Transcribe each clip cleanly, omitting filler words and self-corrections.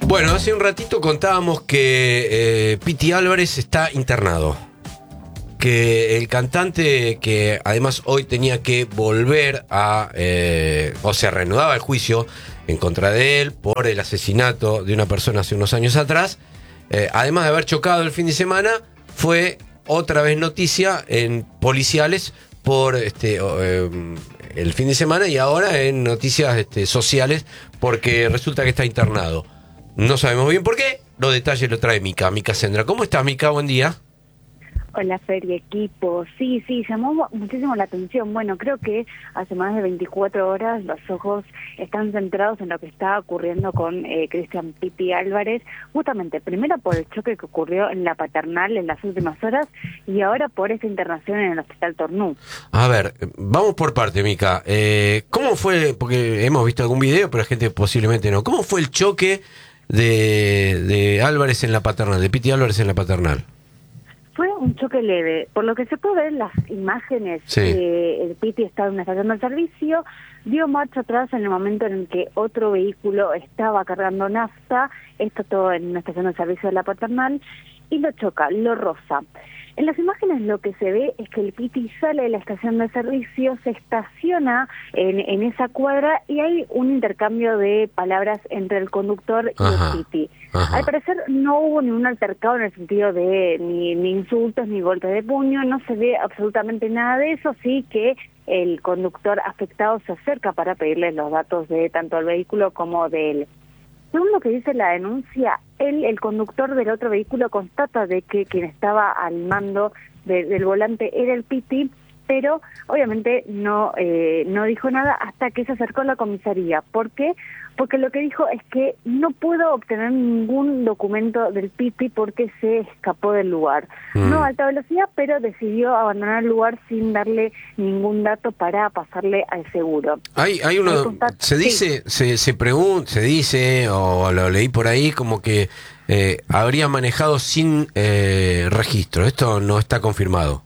Bueno, hace un ratito contábamos que Piti Álvarez está internado. Que el cantante, que además hoy tenía que volver a... o sea, reanudaba el juicio en contra de él por el asesinato de una persona hace unos años atrás, además de haber chocado el fin de semana, fue otra vez noticia en policiales por el fin de semana y ahora en noticias sociales porque resulta que está internado. No sabemos bien por qué. Los detalles lo trae Mica Sendra. ¿Cómo estás, Mica? Buen día. Hola, Fer y equipo. Sí, llamó muchísimo la atención. Bueno, creo que hace más de 24 horas los ojos están centrados en lo que está ocurriendo con Cristian Piti Álvarez, justamente primero por el choque que ocurrió en la Paternal en las últimas horas y ahora por esa internación en el Hospital Tornú. A ver, vamos por parte, Mica. ¿Cómo fue? Porque hemos visto algún video, pero la gente posiblemente no. ¿Cómo fue el choque de Álvarez en la Paternal, de Piti Álvarez en la Paternal? Fue un choque leve. Por lo que se puede ver en las imágenes, sí. El Piti estaba en una estación de servicio, dio marcha atrás en el momento en el que otro vehículo estaba cargando nafta, esto todo en una estación de servicio de la Paternal, y lo choca, lo roza. En las imágenes lo que se ve es que el Piti sale de la estación de servicio, se estaciona en esa cuadra y hay un intercambio de palabras entre el conductor y el Piti. Al parecer no hubo ningún altercado en el sentido de ni insultos ni golpes de puño, no se ve absolutamente nada de eso, sí que el conductor afectado se acerca para pedirle los datos de tanto el vehículo como de él. Según lo que dice la denuncia, el conductor del otro vehículo constata de que quien estaba al mando del volante era el Piti, pero obviamente no dijo nada hasta que se acercó a la comisaría. ¿Por qué? Porque lo que dijo es que no pudo obtener ningún documento del Piti porque se escapó del lugar. No a alta velocidad, pero decidió abandonar el lugar sin darle ningún dato para pasarle al seguro. Hay uno, se dice, sí. se dice, o lo leí por ahí, como que habría manejado sin registro. Esto no está confirmado.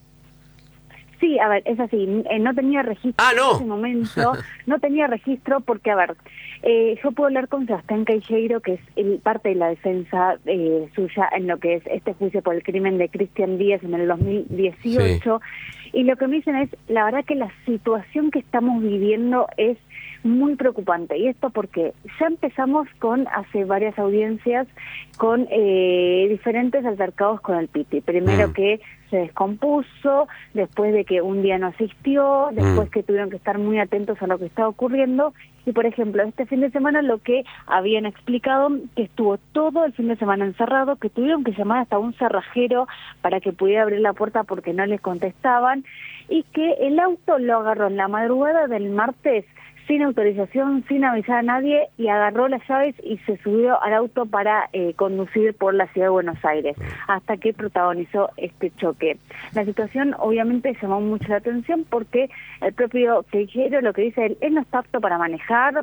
Sí, a ver, es así, no tenía registro en ese momento, no tenía registro porque, a ver, yo puedo hablar con Sebastián Calleiro, que es parte de la defensa suya en lo que es este juicio por el crimen de Cristian Díaz en el 2018, y lo que me dicen es, la verdad que la situación que estamos viviendo es muy preocupante. Y esto porque ya empezamos hace varias audiencias, con diferentes altercados con el Piti. Primero que se descompuso, después de que un día no asistió, después que tuvieron que estar muy atentos a lo que estaba ocurriendo. Y por ejemplo, este fin de semana lo que habían explicado, que estuvo todo el fin de semana encerrado, que tuvieron que llamar hasta un cerrajero para que pudiera abrir la puerta porque no les contestaban, y que el auto lo agarró en la madrugada del martes sin autorización, sin avisar a nadie, y agarró las llaves y se subió al auto para conducir por la ciudad de Buenos Aires, hasta que protagonizó este choque. La situación obviamente llamó mucho la atención porque el propio Tejero, lo que dice él no está apto para manejar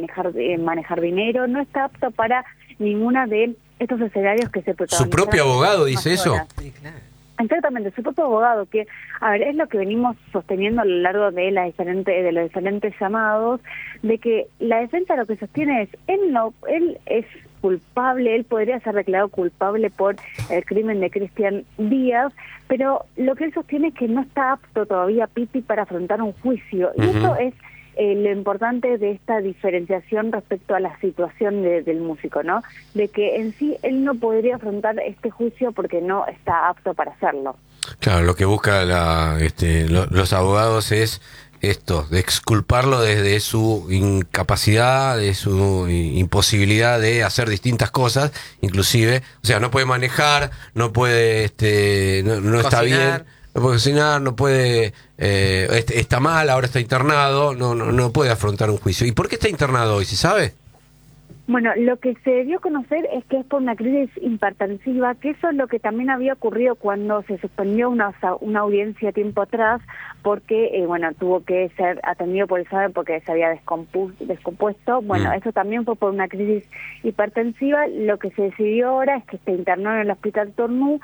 dinero, no está apto para ninguna de estos escenarios que se protagonizaron. ¿Su propio abogado dice eso? Sí, claro. Exactamente, su propio abogado, que, a ver, es lo que venimos sosteniendo a lo largo de los diferentes llamados, de que la defensa lo que sostiene es, él es culpable, él podría ser declarado culpable por el crimen de Cristian Díaz, pero lo que él sostiene es que no está apto todavía Piti para afrontar un juicio, y eso es lo importante de esta diferenciación respecto a la situación del músico, ¿no? De que en sí él no podría afrontar este juicio porque no está apto para hacerlo. Claro, lo que busca los abogados es esto, de exculparlo desde su incapacidad, de su imposibilidad de hacer distintas cosas, inclusive, o sea, no puede manejar, no puede, no está bien. No puede cocinar, no puede, está mal, ahora está internado, no puede afrontar un juicio. ¿Y por qué está internado hoy, se sabe? Bueno, lo que se dio a conocer es que es por una crisis hipertensiva, que eso es lo que también había ocurrido cuando se suspendió una audiencia tiempo atrás, porque, tuvo que ser atendido por el SADE porque se había descompuesto. Bueno, eso también fue por una crisis hipertensiva. Lo que se decidió ahora es que esté internado en el Hospital Tornú,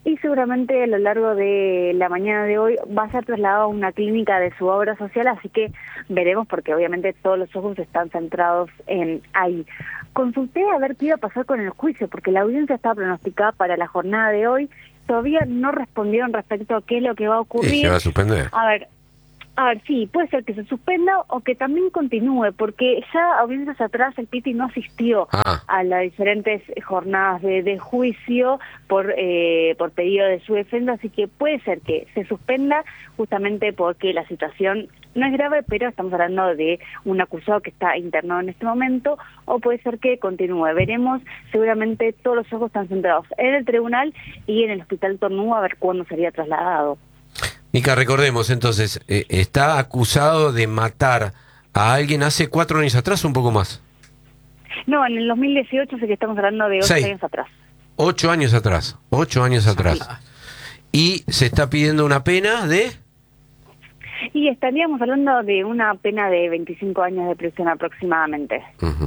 y seguramente a lo largo de la mañana de hoy va a ser trasladado a una clínica de su obra social, así que veremos, porque obviamente todos los ojos están centrados en ahí. Consulté a ver qué iba a pasar con el juicio, porque la audiencia estaba pronosticada para la jornada de hoy. Todavía no respondieron respecto a qué es lo que va a ocurrir. ¿Y se va a suspender? A ver, sí, puede ser que se suspenda o que también continúe, porque ya audiencias atrás el Piti no asistió a las diferentes jornadas de juicio por pedido de su defensa, así que puede ser que se suspenda justamente porque la situación no es grave, pero estamos hablando de un acusado que está internado en este momento, o puede ser que continúe. Veremos, seguramente todos los ojos están centrados en el tribunal y en el Hospital Tornú a ver cuándo sería trasladado. Mica, recordemos entonces, está acusado de matar a alguien hace 4 años atrás o un poco más. No, en el 2018 sé que estamos hablando de 8 años atrás. 8 años atrás, 8 años atrás. Y se está pidiendo una pena de... Y estaríamos hablando de una pena de 25 años de prisión aproximadamente.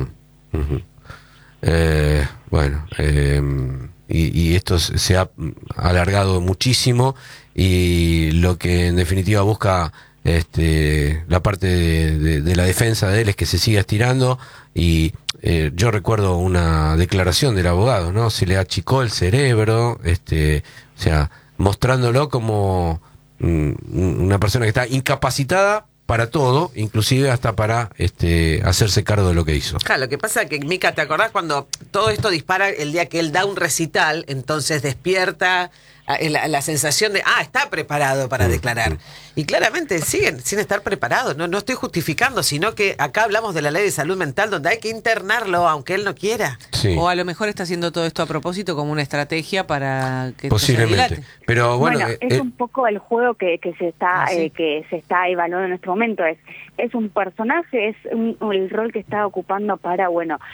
Bueno, y esto se ha alargado muchísimo, y lo que en definitiva busca la parte de la defensa de él es que se siga estirando. Y yo recuerdo una declaración del abogado, ¿no? Se le achicó el cerebro, o sea, mostrándolo como una persona que está incapacitada para todo, inclusive hasta para hacerse cargo de lo que hizo. Claro, lo que pasa es que, Mica, ¿te acordás cuando todo esto dispara el día que él da un recital? Entonces despierta la sensación de, está preparado para declarar. Y claramente siguen sin estar preparados. No estoy justificando, sino que acá hablamos de la ley de salud mental, donde hay que internarlo aunque él no quiera. Sí. O a lo mejor está haciendo todo esto a propósito como una estrategia para que posiblemente. Pero bueno, es un poco el juego que se está evaluando en este momento. Es un personaje, es el rol que está ocupando para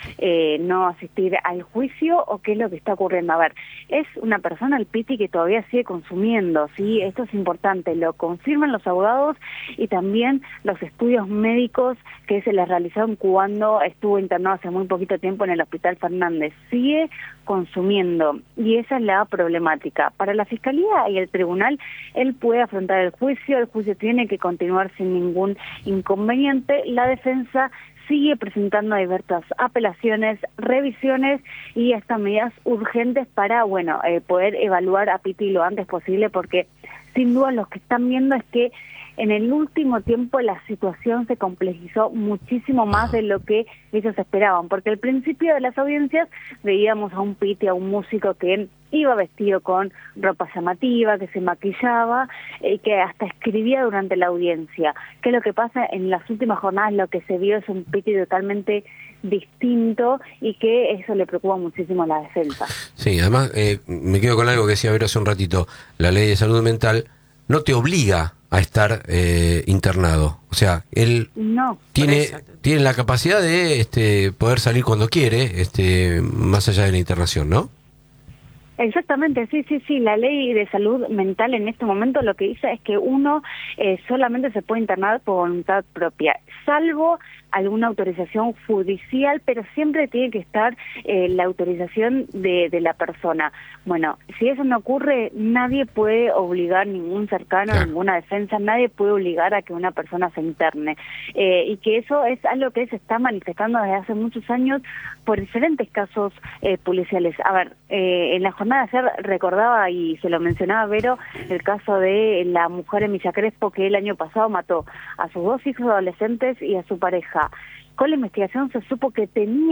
no asistir al juicio, o qué es lo que está ocurriendo. A ver, es una persona, el Piti, que todavía sigue consumiendo, ¿sí? Esto es importante, lo confirman los abogados y también los estudios médicos que se les realizaron cuando estuvo internado hace muy poquito tiempo en el Hospital Fernández. Sigue consumiendo, y esa es la problemática. Para la Fiscalía y el Tribunal, él puede afrontar el juicio tiene que continuar sin ningún inconveniente. La defensa sigue presentando diversas apelaciones, revisiones y hasta medidas urgentes para, poder evaluar a Piti lo antes posible, porque sin duda lo que están viendo es que en el último tiempo la situación se complejizó muchísimo más de lo que ellos esperaban, porque al principio de las audiencias veíamos a un Piti, a un músico que iba vestido con ropa llamativa, que se maquillaba, que hasta escribía durante la audiencia. ¿Qué es lo que pasa? En las últimas jornadas lo que se vio es un Piti totalmente distinto, y que eso le preocupa muchísimo a la defensa. Sí, además me quedo con algo que decía Vero hace un ratito. La ley de salud mental no te obliga a estar internado. O sea, él tiene la capacidad de poder salir cuando quiere, más allá de la internación, ¿no? Exactamente, sí. La ley de salud mental en este momento lo que dice es que uno solamente se puede internar por voluntad propia, salvo alguna autorización judicial, pero siempre tiene que estar la autorización de la persona. Bueno, si eso no ocurre, nadie puede obligar, ningún cercano, ninguna defensa, nadie puede obligar a que una persona se interne. Y que eso es algo que se está manifestando desde hace muchos años por diferentes casos policiales. A ver, en la jornada de ayer recordaba, y se lo mencionaba Vero, el caso de la mujer en Villa Crespo, que el año pasado mató a sus 2 hijos adolescentes y a su pareja. Con la investigación se supo que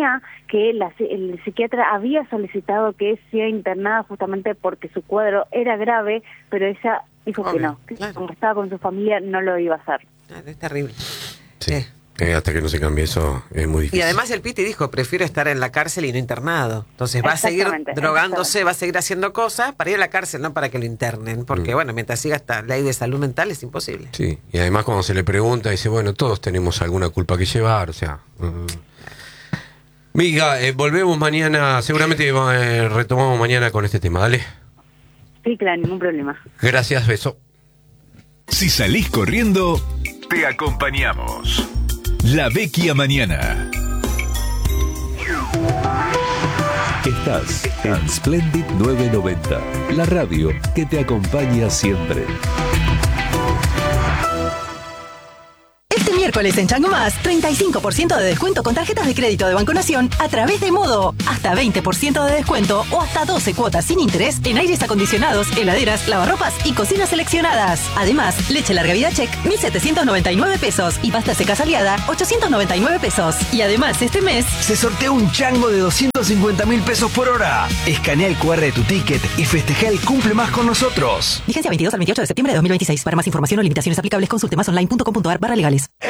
el psiquiatra había solicitado que sea internada justamente porque su cuadro era grave, pero ella dijo que no, que como estaba con su familia no lo iba a hacer. Es terrible. Sí. Hasta que no se cambie eso es muy difícil. Y además el Piti dijo, prefiero estar en la cárcel y no internado. Entonces va a seguir drogándose, va a seguir haciendo cosas para ir a la cárcel, no para que lo internen. Porque mientras siga esta ley de salud mental es imposible. Sí, y además cuando se le pregunta, dice, todos tenemos alguna culpa que llevar, o sea... Mica, volvemos mañana, seguramente retomamos mañana con este tema, dale. Sí, claro, ningún problema. Gracias, beso. Si salís corriendo, te acompañamos. La Vecchia Mañana. Estás en Splendid 990, la radio que te acompaña siempre. Este miércoles en Chango Más, 35% de descuento con tarjetas de crédito de Banco Nación a través de Modo. Hasta 20% de descuento o hasta 12 cuotas sin interés en aires acondicionados, heladeras, lavarropas y cocinas seleccionadas. Además, leche larga vida check, 1.799 pesos y pasta seca Aliada, 899 pesos. Y además, este mes se sortea un chango de 250.000 pesos por hora. Escanea el QR de tu ticket y festeja el cumple más con nosotros. Vigencia 22 al 28 de septiembre de 2026. Para más información o limitaciones aplicables, consulte masonline.com.ar/legales.